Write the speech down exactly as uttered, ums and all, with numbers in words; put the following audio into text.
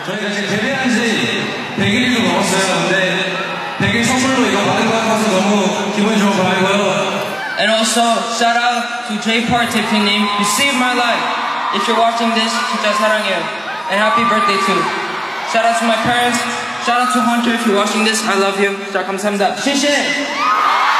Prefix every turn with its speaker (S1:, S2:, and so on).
S1: 저희가 지금 데뷔한 지 백 일도 넘었어요. 근데 백 일 선물로 이거 받은 것 같아서 너무 기분이 좋은 밤이고요.
S2: And also, shout out to J Park 대표님. You saved my life. If you're watching this, 진짜 사랑해요. And happy birthday too. Shout out to my parents. Shout out to Hunter. If you're watching this, I love you. 자, 감사합니다.谢谢.